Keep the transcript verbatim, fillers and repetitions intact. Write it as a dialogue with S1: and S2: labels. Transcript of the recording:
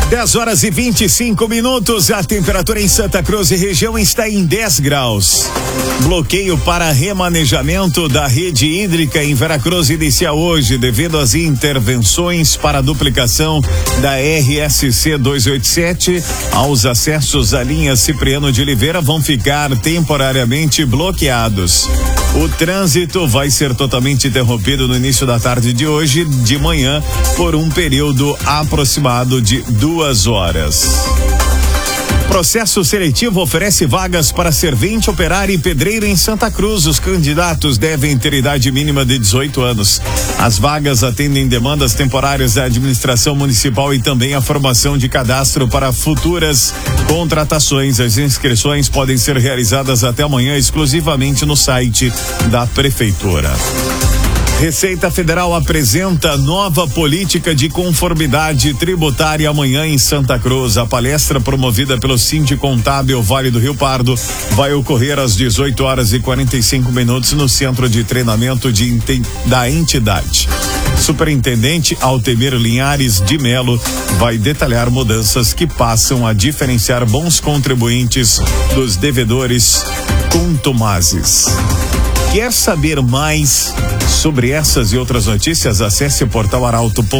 S1: dez horas e vinte e cinco minutos, a temperatura em Santa Cruz e região está em dez graus. Bloqueio para remanejamento da rede hídrica em Veracruz inicia hoje devido às intervenções para a duplicação da R S C duzentos e oitenta e sete. Aos acessos à linha Cipriano de Oliveira vão ficar temporariamente bloqueados. O trânsito vai ser totalmente interrompido no início da tarde de hoje, de manhã, por um período aproximado de duas horas. Processo seletivo oferece vagas para servente, operário e pedreiro em Santa Cruz. Os candidatos devem ter idade mínima de dezoito anos. As vagas atendem demandas temporárias da administração municipal e também a formação de cadastro para futuras contratações. As inscrições podem ser realizadas até amanhã exclusivamente no site da prefeitura. Receita Federal apresenta nova política de conformidade tributária amanhã em Santa Cruz. A palestra promovida pelo Sindicontábil Vale do Rio Pardo vai ocorrer às dezoito horas e quarenta e cinco minutos no Centro de Treinamento de, da entidade. Superintendente Altemir Linhares de Melo vai detalhar mudanças que passam a diferenciar bons contribuintes dos devedores contumazes. Quer saber mais sobre essas e outras notícias? Acesse o portal arauto ponto com.